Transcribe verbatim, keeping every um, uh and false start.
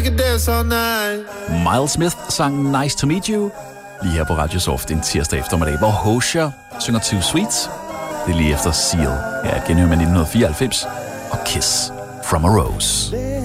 can dance all night. Miles Smith sang Nice to Meet You, lige her på Radio Soft en tirsdag eftermiddag, hvor Hozier synger Two Sweets. Det er lige efter Seal. Ja, genhører man nitten fireoghalvfems. Og Kiss from a Rose.